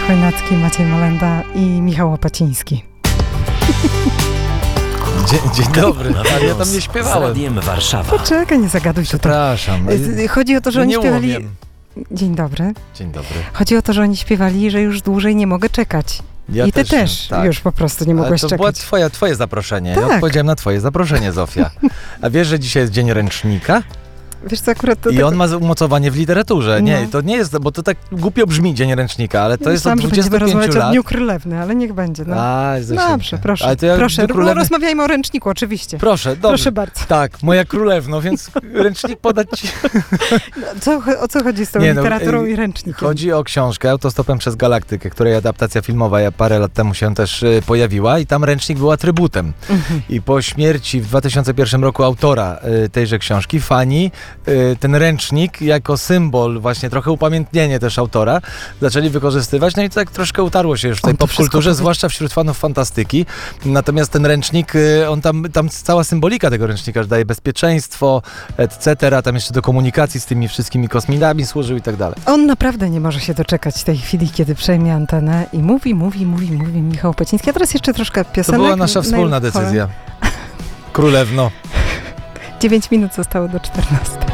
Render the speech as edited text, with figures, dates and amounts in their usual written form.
Chojnacki, Maciej Malenda i Michał Łopaciński. Dzień dobry, ale ja tam nie śpiewałem. Z Radiem Warszawa. Poczekaj, nie zagaduj tutaj. Przepraszam. Chodzi o to, że oni nie śpiewali... łowiem. Dzień dobry. Dzień dobry. Chodzi o to, że oni śpiewali, że już dłużej nie mogę czekać. Ja I ty też tak. już po prostu nie mogłeś Ale to było czekać. twoje zaproszenie. Tak. Ja odpowiedziałem na twoje zaproszenie, Zofia. A wiesz, że dzisiaj jest Dzień Ręcznika? Wiesz co, akurat to... I on ma umocowanie w literaturze. Nie, No. to nie jest, bo to tak głupio brzmi Dzień Ręcznika, ale to jest od Myślałam, że będziemy 25 rozmawiać o lat. Dniu Królewny, ale niech będzie. No. Zosieńka. Dobrze, proszę. Ale to ja Proszę, Dniu Królewny... rozmawiajmy o ręczniku, oczywiście. Proszę, dobrze. Proszę bardzo. Tak, moja królewno, więc ręcznik podać ci. O co chodzi z tą Nie, no, literaturą i ręcznikiem? Chodzi o książkę Autostopem przez Galaktykę, której adaptacja filmowa parę lat temu się też pojawiła i tam ręcznik był atrybutem. I po śmierci w 2001 roku autora tejże książki, fani, ten ręcznik jako symbol, właśnie trochę upamiętnienie też autora, zaczęli wykorzystywać, no i to tak troszkę utarło się już w tej popkulturze, zwłaszcza wśród fanów fantastyki. Natomiast ten ręcznik, on tam cała symbolika tego ręcznika, że daje bezpieczeństwo, etc., tam jeszcze do komunikacji z tymi wszystkimi kosmitami służył i tak dalej. On naprawdę nie może się doczekać tej chwili, kiedy przejmie antenę i mówi Michał Łopaciński. A teraz jeszcze troszkę To piosenek. była nasza wspólna decyzja. Królewno. 9 minut zostało do 14.